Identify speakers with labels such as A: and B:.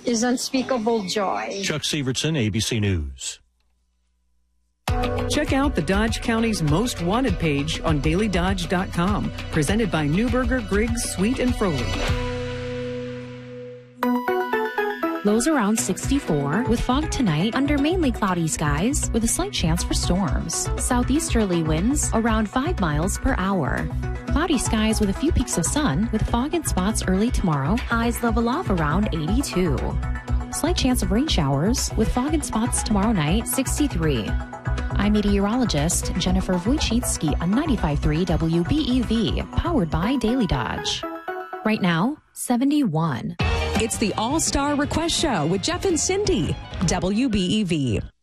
A: is unspeakable joy.
B: Chuck Sievertson, ABC News.
C: Check out the Dodge County's Most Wanted page on dailydodge.com. Presented by Newberger, Griggs, Sweet and Froley.
D: Lows around 64 with fog tonight under mainly cloudy skies with a slight chance for storms. Southeasterly winds around 5 miles per hour. Cloudy skies with a few peaks of sun with fog in spots early tomorrow. Highs level off around 82. Slight chance of rain showers with fog in spots tomorrow night, 63. I'm meteorologist Jennifer Wojcicki on 95.3 WBEV, powered by Daily Dodge. Right now, 71.
E: It's the All-Star Request Show with Jeff and Cindy, WBEV.